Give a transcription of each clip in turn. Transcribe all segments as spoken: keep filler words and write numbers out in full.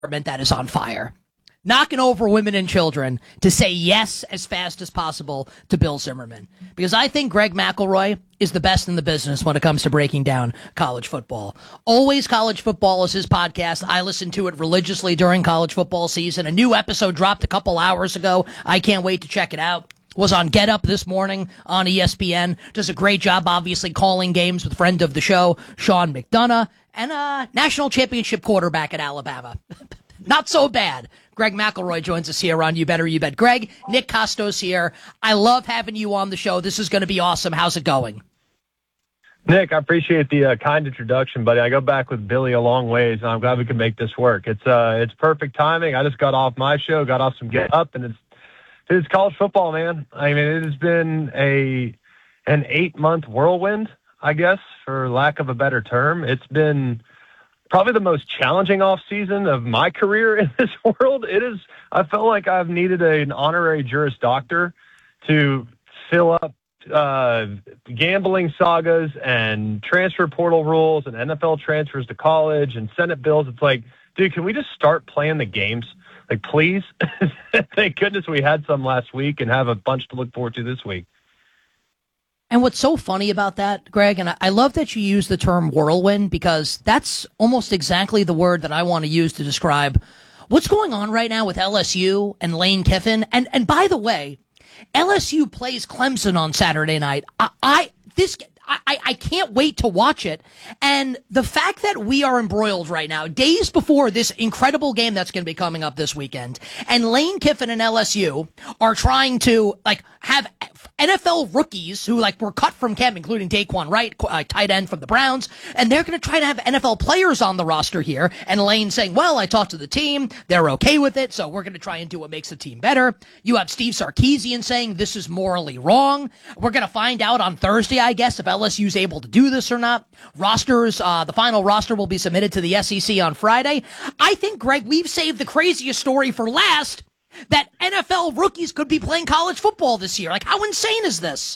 that is on fire, knocking over women and children to say yes as fast as possible to Bill Zimmerman. Because I think Greg McElroy is the best in the business when it comes to breaking down college football. Always College Football is his podcast. I listen to it religiously during college football season. A new episode dropped a couple hours ago. I can't wait to check it out. Was on Get Up this morning on E S P N. Does a great job, obviously, calling games with friend of the show, Sean McDonough, and a national championship quarterback at Alabama. Not so bad. Greg McElroy joins us here on You Better You Bet. Greg, Nick Costos here. I love having you on the show. This is going to be awesome. How's it going? Nick, I appreciate the uh, kind introduction, buddy. I go back with Billy a long ways, and I'm glad we can make this work. It's uh, it's perfect timing. I just got off my show, got off some Get Up, and it's it's college football, man. I mean, it has been a an eight-month whirlwind, I guess, for lack of a better term. It's been probably the most challenging off season of my career in this world. It is. I felt like I've needed a, an honorary Juris Doctor to fill up uh, gambling sagas and transfer portal rules and N F L transfers to college and Senate bills. It's like, dude, can we just start playing the games? Like, please. Thank goodness we had some last week and have a bunch to look forward to this week. And what's so funny about that, Greg, and I love that you use the term whirlwind, because that's almost exactly the word that I want to use to describe what's going on right now with L S U and Lane Kiffin. And and by the way, L S U plays Clemson on Saturday night. I, I this I, I can't wait to watch it. And the fact that we are embroiled right now, days before this incredible game that's going to be coming up this weekend, and Lane Kiffin and L S U are trying to like have N F L rookies who like were cut from camp, including Daquan Wright, uh, tight end from the Browns, and they're going to try to have N F L players on the roster here. And Lane saying, well, I talked to the team, they're okay with it, so we're going to try and do what makes the team better. You have Steve Sarkisian saying this is morally wrong. We're going to find out on Thursday, I guess, if L S U's able to do this or not. Rosters, uh, the final roster will be submitted to the S E C on Friday. I think, Greg, we've saved the craziest story for last, that N F L rookies could be playing college football this year. Like, how insane is this?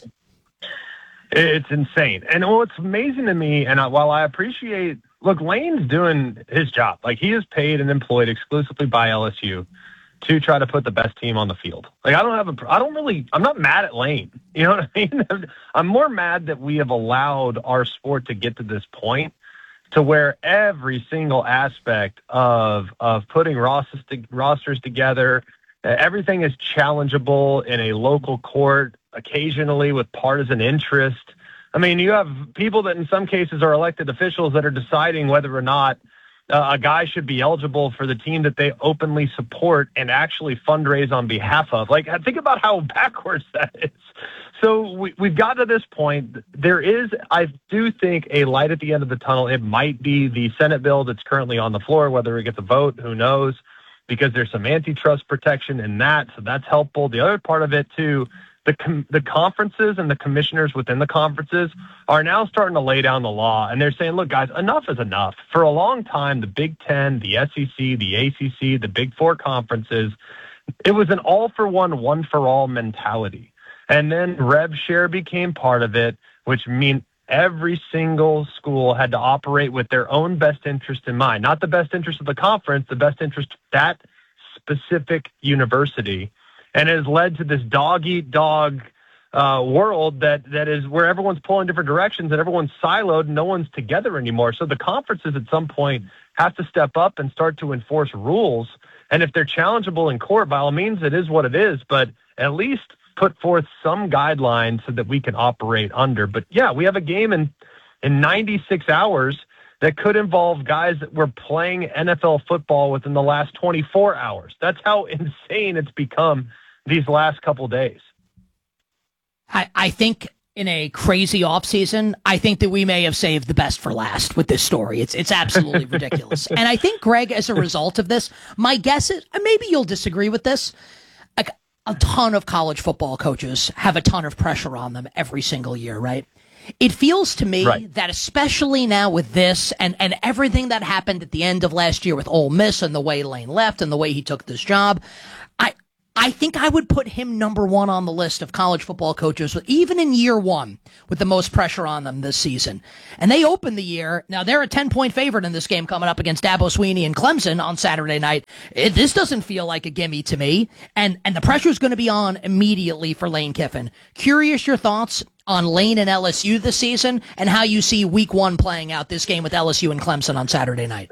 It's insane. And what's amazing to me, and while I appreciate, look, Lane's doing his job. Like, he is paid and employed exclusively by L S U to try to put the best team on the field. Like, I don't have a, I don't really, I'm not mad at Lane. You know what I mean? I'm more mad that we have allowed our sport to get to this point to where every single aspect of, of putting rosters, to, rosters together, everything is challengeable in a local court, occasionally with partisan interest. I mean, you have people that in some cases are elected officials that are deciding whether or not uh, a guy should be eligible for the team that they openly support and actually fundraise on behalf of. Like, think about how backwards that is. So we, we've got to this point. There is, I do think, a light at the end of the tunnel. It might be the Senate bill that's currently on the floor. Whether it gets a vote, who knows? Because there's some antitrust protection in that, so that's helpful. The other part of it, too, the com- the conferences and the commissioners within the conferences are now starting to lay down the law, and they're saying, look, guys, enough is enough. For a long time, the Big Ten, the S E C, the A C C, the Big Four conferences, it was an all-for-one, one-for-all mentality. And then rev share became part of it, which means every single school had to operate with their own best interest in mind, not the best interest of the conference, the best interest of that specific university. And it has led to this dog-eat-dog uh, world that, that is where everyone's pulling different directions and everyone's siloed and no one's together anymore. So the conferences at some point have to step up and start to enforce rules. And if they're challengeable in court, by all means, it is what it is. But at least put forth some guidelines so that we can operate under. But yeah, we have a game in, in ninety-six hours that could involve guys that were playing N F L football within the last twenty-four hours. That's how insane it's become these last couple days. I, I think in a crazy offseason, I think that we may have saved the best for last with this story. It's it's absolutely ridiculous. And I think, Greg, as a result of this, my guess is, and maybe you'll disagree with this, like, a ton of college football coaches have a ton of pressure on them every single year, right? It feels to me right. that especially now with this and, and everything that happened at the end of last year with Ole Miss and the way Lane left and the way he took this job, I I think I would put him number one on the list of college football coaches, even in year one, with the most pressure on them this season. And they opened the year. Now, they're a ten-point favorite in this game coming up against Dabo Swinney and Clemson on Saturday night. It, this doesn't feel like a gimme to me. And, and the pressure's going to be on immediately for Lane Kiffin. Curious your thoughts on Lane and L S U this season and how you see week one playing out, this game with L S U and Clemson on Saturday night.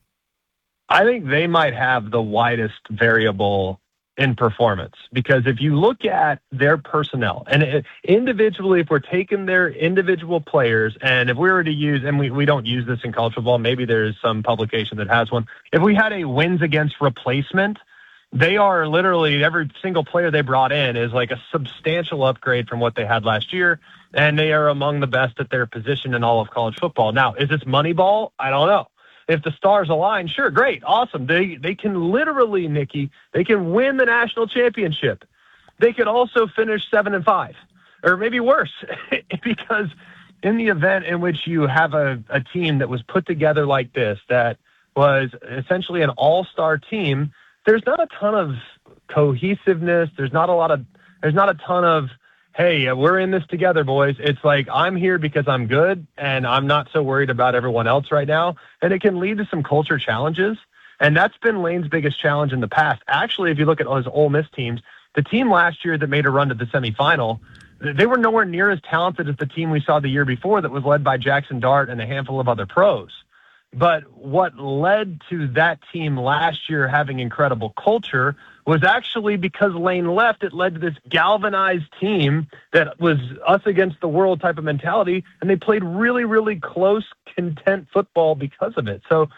I think they might have the widest variable in performance, because if you look at their personnel and it, individually, if we're taking their individual players, and if we were to use, and we, we don't use this in college football, maybe there's some publication that has one. If we had a wins against replacement, they are literally, every single player they brought in is like a substantial upgrade from what they had last year. And they are among the best at their position in all of college football. Now, is this Moneyball? I don't know. If the stars align, sure, great, awesome. They they can literally, Nikki, they can win the national championship. They could also finish seven and five, or maybe worse, because in the event in which you have a, a team that was put together like this, that was essentially an all-star team, there's not a ton of cohesiveness. There's not a lot of, there's not a ton of, hey, we're in this together, boys. It's like, I'm here because I'm good, and I'm not so worried about everyone else right now. And it can lead to some culture challenges. And that's been Lane's biggest challenge in the past. Actually, if you look at his Ole Miss teams, the team last year that made a run to the semifinal, they were nowhere near as talented as the team we saw the year before that was led by Jackson Dart and a handful of other pros. But what led to that team last year having incredible culture was actually because Lane left, it led to this galvanized team that was us against the world type of mentality, and they played really, really close, content football because of it. So,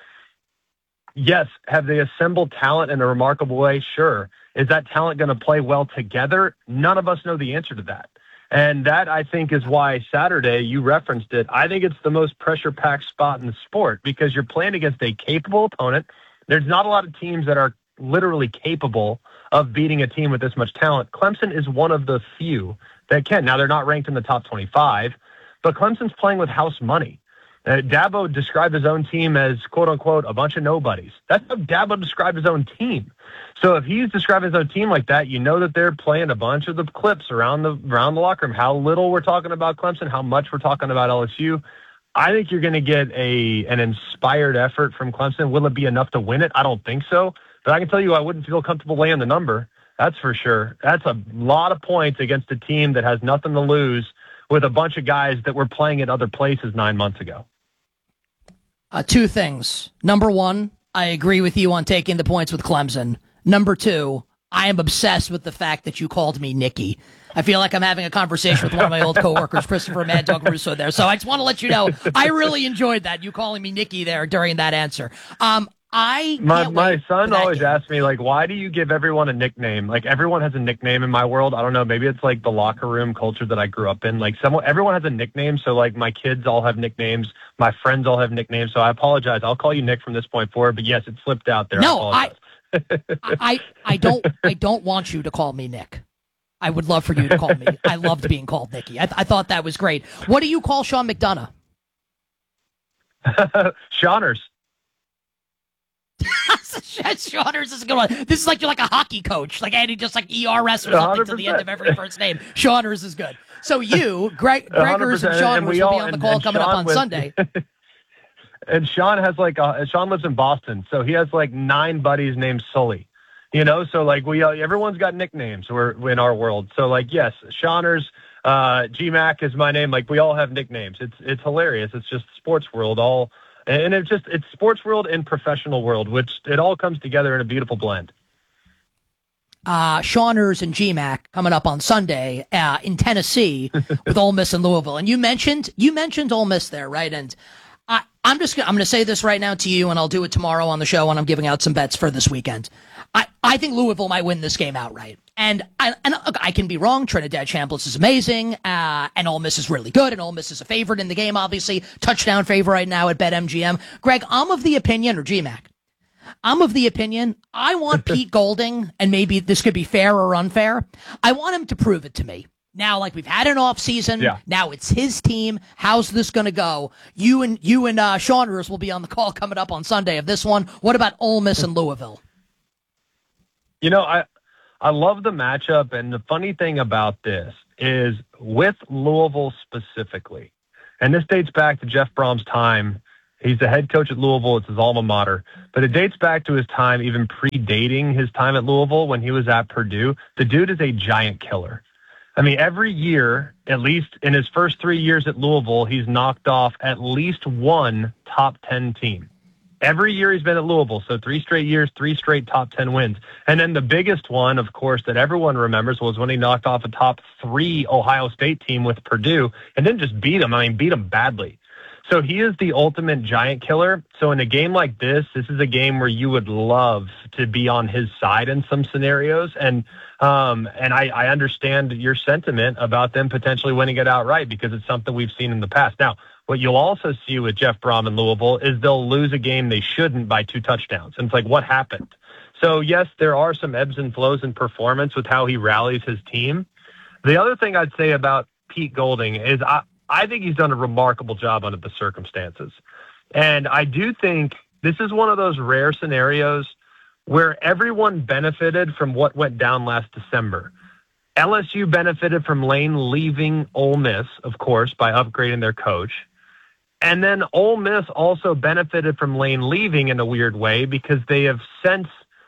yes, have they assembled talent in a remarkable way? Sure. Is that talent going to play well together? None of us know the answer to that. And that, I think, is why Saturday, you referenced it, I think it's the most pressure-packed spot in the sport, because you're playing against a capable opponent. There's not a lot of teams that are literally capable of beating a team with this much talent. Clemson is one of the few that can. Now, they're not ranked in the top twenty-five, but Clemson's playing with house money. Uh, Dabo described his own team as, quote-unquote, a bunch of nobodies. That's how Dabo described his own team. So if he's describing his own team like that, you know that they're playing a bunch of the clips around the around the locker room, how little we're talking about Clemson, how much we're talking about L S U. I think you're going to get a an inspired effort from Clemson. Will it be enough to win it? I don't think so. But I can tell you I wouldn't feel comfortable laying the number. That's for sure. That's a lot of points against a team that has nothing to lose with a bunch of guys that were playing at other places nine months ago. Uh, two things. Number one, I agree with you on taking the points with Clemson. Number two, I am obsessed with the fact that you called me Nikki. I feel like I'm having a conversation with one of my old coworkers, Christopher Mad Dog Russo there. So I just want to let you know, I really enjoyed that, you calling me Nikki there during that answer. Um, I my my son always game. asks me, like, why do you give everyone a nickname? Like, everyone has a nickname in my world. I don't know. Maybe it's like the locker room culture that I grew up in. Like, someone, everyone has a nickname. So, like, my kids all have nicknames. My friends all have nicknames. So I apologize. I'll call you Nick from this point forward. But yes, it slipped out there. No, I I, I, I don't, I don't want you to call me Nick. I would love for you to call me. I loved being called Nikki. I, I thought that was great. What do you call Sean McDonough? Shawners. Shawners is a good one. This is like you're like a hockey coach, like Andy, just like E R S or something one hundred percent to the end of every first name. Shawners is good. So you, Greg, Gregors and Shawners will be on the call and, coming and up on lives, Sunday. And Sean has like a, Sean lives in Boston, so he has like nine buddies named Sully. You know, so like we uh, everyone's got nicknames. We're in our world. So like yes, Shawners, uh, G Mac is my name. Like we all have nicknames. It's it's hilarious. It's just sports world all. And it's just, it's sports world and professional world, which it all comes together in a beautiful blend. Uh, Shawners and G Mac coming up on Sunday uh, in Tennessee with Ole Miss and Louisville. And you mentioned, you mentioned Ole Miss there, right? And I, I'm just gonna, I'm going to say this right now to you, and I'll do it tomorrow on the show when I'm giving out some bets for this weekend. I, I think Louisville might win this game outright. And I, and look, I can be wrong. Trinidad Chambliss is amazing, uh, and Ole Miss is really good, and Ole Miss is a favorite in the game, obviously. Touchdown favorite right now at BetMGM. Greg, I'm of the opinion, or G Mac, I'm of the opinion, I want Pete Golding, and maybe this could be fair or unfair, I want him to prove it to me. Now, like, we've had an off season. Yeah. Now it's his team. How's this going to go? You and you and uh, Shawners will be on the call coming up on Sunday of this one. What about Ole Miss and Louisville? You know, I I love the matchup. And the funny thing about this is with Louisville specifically, and this dates back to Jeff Brom's time. He's the head coach at Louisville. It's his alma mater. But it dates back to his time, even predating his time at Louisville when he was at Purdue. The dude is a giant killer. I mean, every year, at least in his first three years at Louisville, he's knocked off at least one top ten team. Every year he's been at Louisville, so three straight years, three straight top ten wins. And then the biggest one, of course, that everyone remembers was when he knocked off a top three Ohio State team with Purdue and didn't just beat them. I mean, beat them badly. So he is the ultimate giant killer. So in a game like this, this is a game where you would love to be on his side in some scenarios. And um, and I, I understand your sentiment about them potentially winning it outright because it's something we've seen in the past. Now, what you'll also see with Jeff Brom in Louisville is they'll lose a game they shouldn't by two touchdowns. And it's like, what happened? So, yes, there are some ebbs and flows in performance with how he rallies his team. The other thing I'd say about Pete Golding is I, I think he's done a remarkable job under the circumstances. And I do think this is one of those rare scenarios where everyone benefited from what went down last December. L S U benefited from Lane leaving Ole Miss, of course, by upgrading their coach. And then Ole Miss also benefited from Lane leaving in a weird way because they have since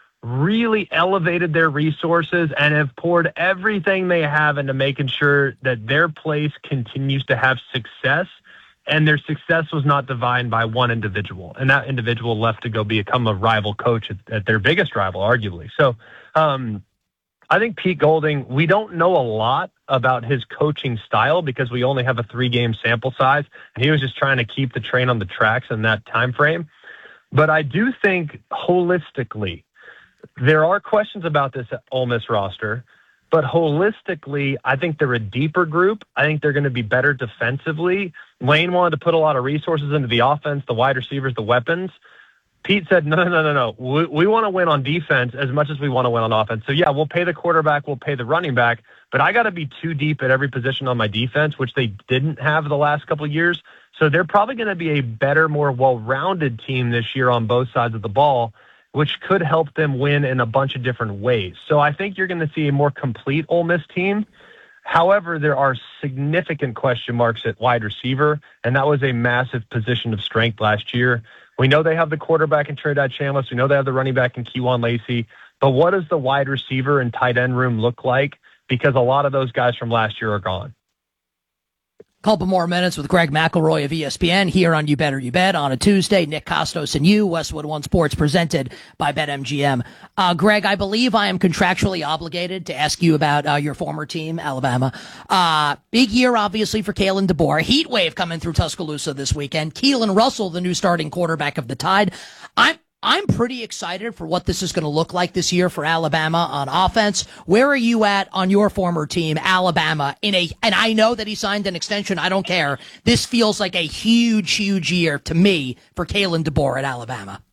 really elevated their resources and have poured everything they have into making sure that their place continues to have success, and their success was not defined by one individual. And that individual left to go become a rival coach at, at their biggest rival, arguably. So um, I think Pete Golding, we don't know a lot about his coaching style because we only have a three-game sample size, and he was just trying to keep the train on the tracks in that time frame. But I do think holistically, there are questions about this Ole Miss roster, but holistically, I think they're a deeper group. I think they're going to be better defensively. Lane wanted to put a lot of resources into the offense, the wide receivers, the weapons. Pete said, no, no, no, no, no. We, we want to win on defense as much as we want to win on offense. So, yeah, we'll pay the quarterback, we'll pay the running back, but I got to be too deep at every position on my defense, which they didn't have the last couple of years. So they're probably going to be a better, more well-rounded team this year on both sides of the ball, which could help them win in a bunch of different ways. So I think you're going to see a more complete Ole Miss team. However, there are significant question marks at wide receiver, and that was a massive position of strength last year. We know they have the quarterback in Trinidad Chambliss. We know they have the running back in Kejuan Lacey. But what does the wide receiver and tight end room look like? Because a lot of those guys from last year are gone. Couple more minutes with Greg McElroy of E S P N here on You Better You Bet on a Tuesday. Nick Costos and you, Westwood One Sports, presented by BetMGM. Uh, Greg, I believe I am contractually obligated to ask you about uh, your former team, Alabama. Uh, big year, obviously, for Kalen DeBoer. Heat wave coming through Tuscaloosa this weekend. Keelan Russell, the new starting quarterback of the Tide. I'm I'm pretty excited for what this is going to look like this year for Alabama on offense. Where are you at on your former team, Alabama? In a, and I know that he signed an extension. I don't care. This feels like a huge, huge year to me for Kalen DeBoer at Alabama.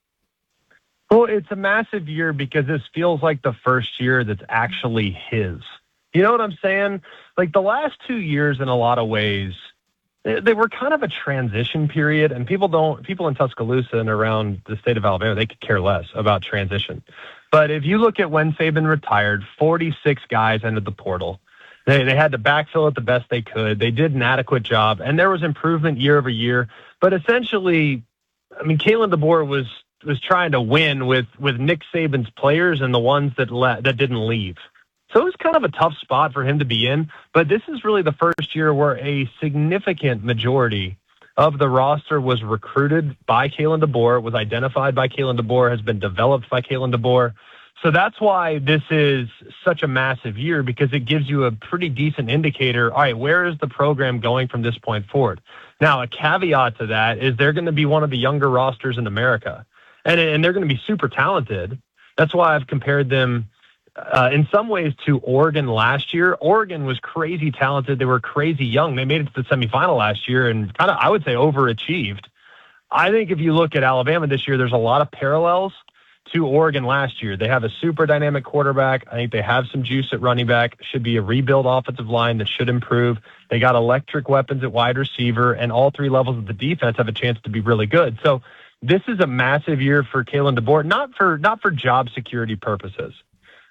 Well, it's a massive year because this feels like the first year that's actually his. You know what I'm saying? Like the last two years in a lot of ways, they were kind of a transition period, and people don't, people in Tuscaloosa and around the state of Alabama, they could care less about transition. But if you look at when Saban retired, forty-six guys entered the portal. They they had to backfill it the best they could. They did an adequate job, and there was improvement year over year. But essentially, I mean, Kalen DeBoer was was trying to win with with Nick Saban's players and the ones that le- that didn't leave. So it was kind of a tough spot for him to be in, but this is really the first year where a significant majority of the roster was recruited by Kalen DeBoer, was identified by Kalen DeBoer, has been developed by Kalen DeBoer. So that's why this is such a massive year, because it gives you a pretty decent indicator. All right, where is the program going from this point forward? Now, a caveat to that is they're going to be one of the younger rosters in America, and, and they're going to be super talented. That's why I've compared them Uh, in some ways to Oregon last year. Oregon was crazy talented. They were crazy young. They made it to the semifinal last year and kind of, I would say, overachieved. I think if you look at Alabama this year, there's a lot of parallels to Oregon last year. They have a super dynamic quarterback. I think they have some juice at running back. Should be a rebuild offensive line that should improve. They got electric weapons at wide receiver, and all three levels of the defense have a chance to be really good. So this is a massive year for Kalen DeBoer, not for not for job security purposes.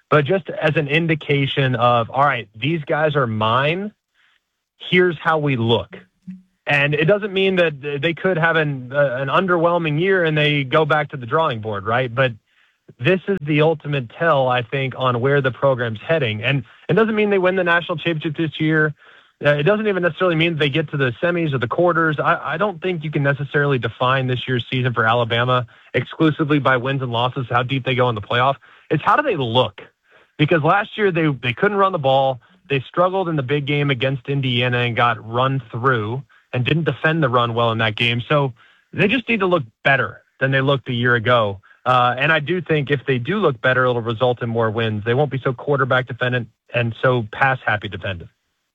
but just as an indication of, all right, these guys are mine. Here's how we look. And it doesn't mean that they could have an, uh, an underwhelming year and they go back to the drawing board, right? But this is the ultimate tell, I think, on where the program's heading. And it doesn't mean they win the national championship this year. Uh, it doesn't even necessarily mean they get to the semis or the quarters. I, I don't think you can necessarily define this year's season for Alabama exclusively by wins and losses, how deep they go in the playoff. It's how do they look? Because last year they, they couldn't run the ball. They struggled in the big game against Indiana and got run through and didn't defend the run well in that game. So they just need to look better than they looked a year ago. Uh, and I do think if they do look better, it'll result in more wins. They won't be so quarterback dependent and so pass happy dependent.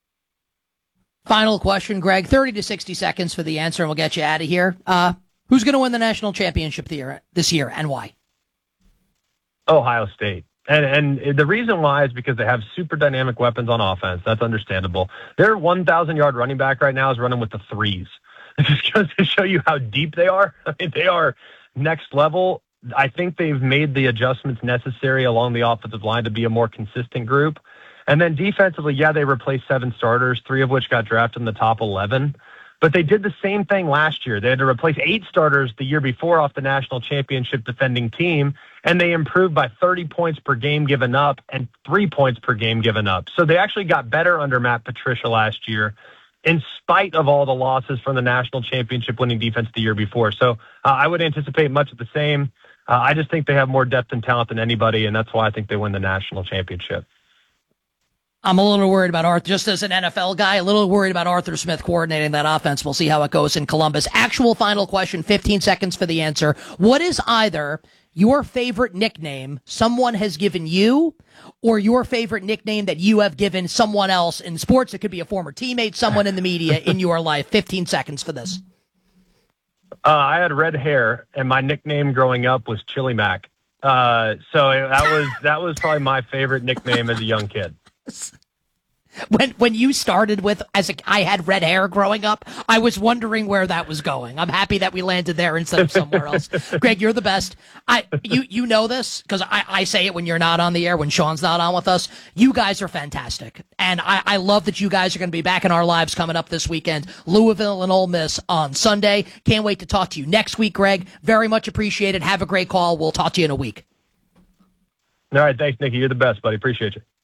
Final question, Greg. thirty to sixty seconds for the answer, and we'll get you out of here. Uh, who's going to win the national championship the year, this year, and why? Ohio State. And and the reason why is because they have super dynamic weapons on offense. That's understandable. Their one thousand yard running back right now is running with the threes. It just goes to show you how deep they are. I mean, they are next level. I think they've made the adjustments necessary along the offensive line to be a more consistent group. And then defensively, yeah, they replaced seven starters, three of which got drafted in the top eleven. But they did the same thing last year. They had to replace eight starters the year before off the national championship defending team, and they improved by thirty points per game given up and three points per game given up. So they actually got better under Matt Patricia last year in spite of all the losses from the national championship winning defense the year before. So uh, I would anticipate much of the same. Uh, I just think they have more depth and talent than anybody, and that's why I think they win the national championship. I'm a little worried about Arthur, just as an N F L guy, a little worried about Arthur Smith coordinating that offense. We'll see how it goes in Columbus. Actual final question, fifteen seconds for the answer. What is either your favorite nickname someone has given you or your favorite nickname that you have given someone else in sports? It could be a former teammate, someone in the media in your life. fifteen seconds for this. Uh, I had red hair, and my nickname growing up was Chili Mac. Uh, so that was that was probably my favorite nickname as a young kid. When when you started with, as a, I had red hair growing up, I was wondering where that was going. I'm happy that we landed there instead of somewhere else. Greg, you're the best. I you you know this because I, I say it when you're not on the air, when Sean's not on with us. You guys are fantastic. And I, I love that you guys are going to be back in our lives coming up this weekend. Louisville and Ole Miss on Sunday. Can't wait to talk to you next week, Greg. Very much appreciated. Have a great call. We'll talk to you in a week. All right. Thanks, Nicky. You're the best, buddy. Appreciate you.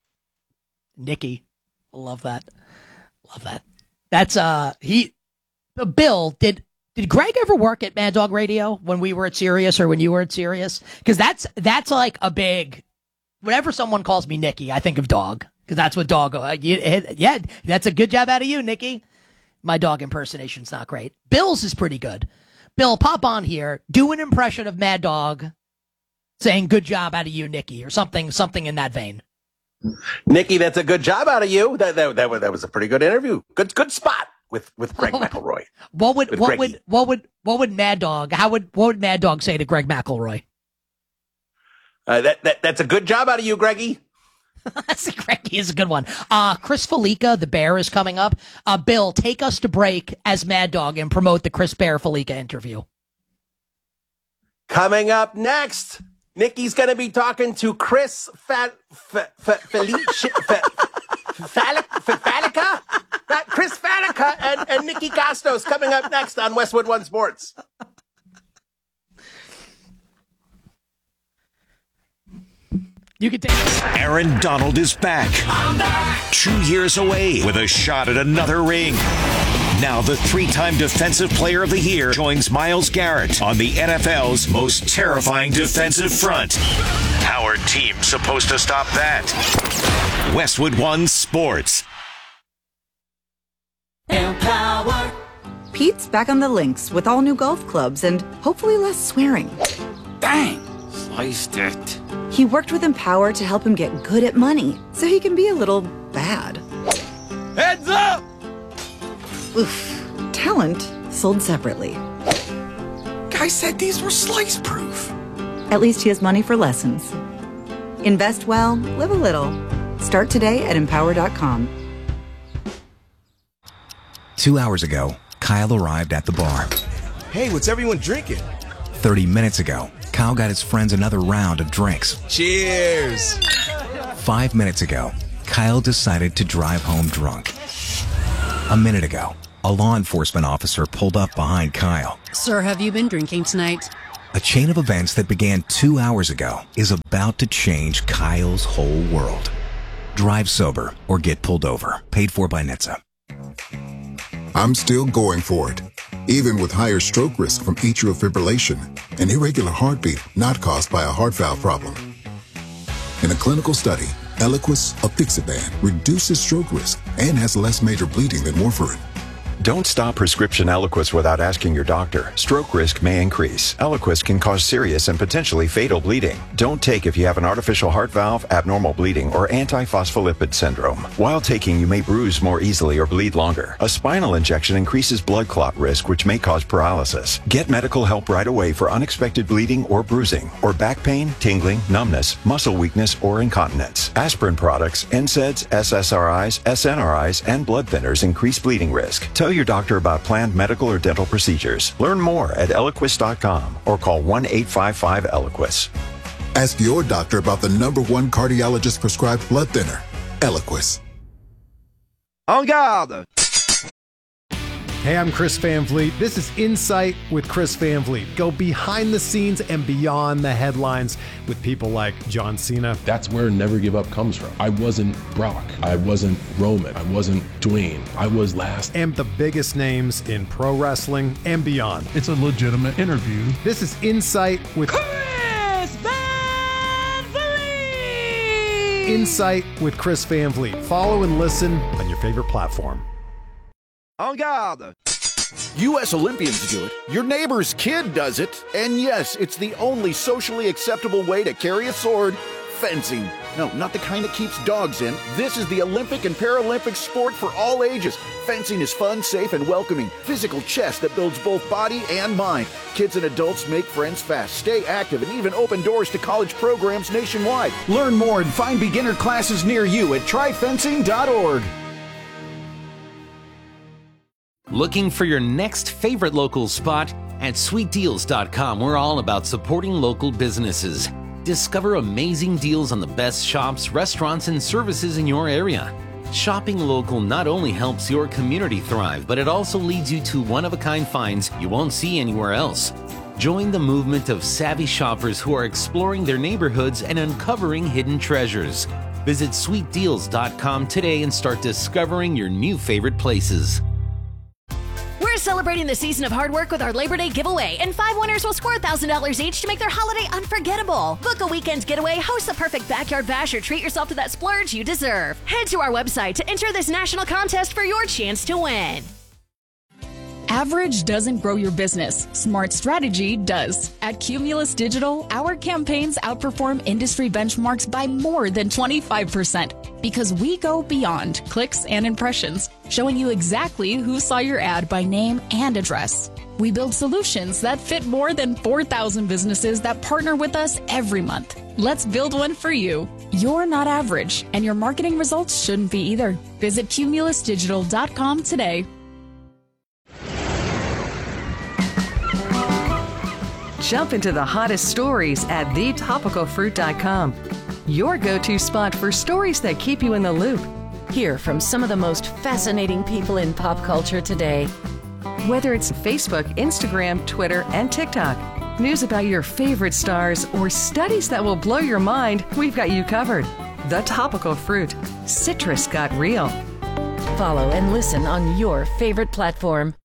Nicky. Love that. Love that. That's, uh, he, Bill, did, did Greg ever work at Mad Dog Radio when we were at Sirius or when you were at Sirius? Cause that's, that's like a big, whenever someone calls me Nicky, I think of dog. Cause that's what dog, uh, you, yeah, that's a good job out of you, Nicky. My dog impersonation's not great. Bill's is pretty good. Bill, pop on here, do an impression of Mad Dog saying good job out of you, Nicky, or something, something in that vein. Nicky, that's a good job out of you. That that that, that was a pretty good interview. Good good spot with, with Greg McElroy. What would with what Greggy. would what would what would Mad Dog? How would what would Mad Dog say to Greg McElroy? Uh, that that that's a good job out of you, Greggy. That's a Greggy is a good one. Uh Chris Felica, the Bear, is coming up. Uh, Bill, take us to break as Mad Dog and promote the Chris Bear Felica interview. Coming up next. Nicky's going to be talking to Chris Fa- Fa- Fa- Felicia, Fa- Fa- Fa- Fatica? That Chris Fatica and, and Nicky Costos coming up next on Westwood One Sports. You can take this. Aaron Donald is back. back. Two years away with a shot at another ring. Now the three-time Defensive Player of the Year joins Myles Garrett on the N F L's most terrifying defensive front. How are teams supposed to stop that? Westwood One Sports. Empower. Pete's back on the links with all new golf clubs and hopefully less swearing. Dang, sliced it. He worked with Empower to help him get good at money so he can be a little bad. Heads up! Oof. Talent sold separately. Guy said these were slice proof. At least he has money for lessons. Invest well, live a little. Start today at empower dot com. Two hours ago, Kyle arrived at the bar. Hey, what's everyone drinking? Thirty minutes ago, Kyle got his friends another round of drinks. Cheers! Five minutes ago, Kyle decided to drive home drunk. A minute ago, a law enforcement officer pulled up behind Kyle. Sir, have you been drinking tonight? A chain of events that began two hours ago is about to change Kyle's whole world. Drive sober or get pulled over. Paid for by N H T S A. I'm still going for it, even with higher stroke risk from atrial fibrillation, an irregular heartbeat not caused by a heart valve problem. In a clinical study, Eliquis, apixaban, reduces stroke risk and has less major bleeding than warfarin. Don't stop prescription Eliquis without asking your doctor. Stroke risk may increase. Eliquis can cause serious and potentially fatal bleeding. Don't take if you have an artificial heart valve, abnormal bleeding, or antiphospholipid syndrome. While taking, you may bruise more easily or bleed longer. A spinal injection increases blood clot risk, which may cause paralysis. Get medical help right away for unexpected bleeding or bruising, or back pain, tingling, numbness, muscle weakness, or incontinence. Aspirin products, N SAIDs, S S R Is, S N R Is, and blood thinners increase bleeding risk. Tell your doctor about planned medical or dental procedures. Learn more at Eliquis dot com or call one eight five five Eliquis. Ask your doctor about the number one cardiologist prescribed blood thinner, Eliquis. En garde! Hey, I'm Chris Van Vliet. This is Insight with Chris Van Vliet. Go behind the scenes and beyond the headlines with people like John Cena. That's where Never Give Up comes from. I wasn't Brock. I wasn't Roman. I wasn't Dwayne. I was last. And the biggest names in pro wrestling and beyond. It's a legitimate interview. This is Insight with Chris Van Vliet. Insight with Chris Van Vliet. Follow and listen on your favorite platform. En garde! U S Olympians do it, your neighbor's kid does it, and yes, it's the only socially acceptable way to carry a sword, fencing. No, not the kind that keeps dogs in. This is the Olympic and Paralympic sport for all ages. Fencing is fun, safe, and welcoming. Physical chess that builds both body and mind. Kids and adults make friends fast, stay active, and even open doors to college programs nationwide. Learn more and find beginner classes near you at try fencing dot org. Looking for your next favorite local spot? At sweet deals dot com, we're all about supporting local businesses. Discover amazing deals on the best shops, restaurants, and services in your area. Shopping local not only helps your community thrive, but it also leads you to one-of-a-kind finds you won't see anywhere else. Join the movement of savvy shoppers who are exploring their neighborhoods and uncovering hidden treasures. Visit sweet deals dot com today and start discovering your new favorite places. We're celebrating the season of hard work with our Labor Day giveaway, and five winners will score one thousand dollars each to make their holiday unforgettable. Book a weekend getaway, host the perfect backyard bash, or treat yourself to that splurge you deserve. Head to our website to enter this national contest for your chance to win. Average doesn't grow your business. Smart strategy does. At Cumulus Digital, our campaigns outperform industry benchmarks by more than twenty-five percent because we go beyond clicks and impressions, showing you exactly who saw your ad by name and address. We build solutions that fit more than four thousand businesses that partner with us every month. Let's build one for you. You're not average, and your marketing results shouldn't be either. Visit cumulus digital dot com today. Jump into the hottest stories at the topical fruit dot com. Your go-to spot for stories that keep you in the loop. Hear from some of the most fascinating people in pop culture today. Whether it's Facebook, Instagram, Twitter, and TikTok, news about your favorite stars, or studies that will blow your mind, we've got you covered. The Topical Fruit. Citrus got real. Follow and listen on your favorite platform.